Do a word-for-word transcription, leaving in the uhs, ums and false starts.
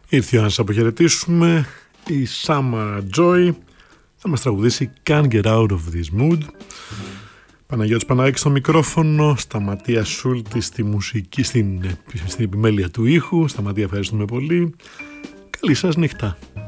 Ήρθε η ώρα να σας αποχαιρετήσουμε. Η Summer Joy θα μας τραγουδήσει Can't Get Out of This Mood. Παναγιώτης Παναγάκης στο μικρόφωνο, Σταματία Σούλτη στη μουσική, στην, στην επιμέλεια του ήχου. Σταματία, ευχαριστούμε πολύ. Καλή σας νύχτα.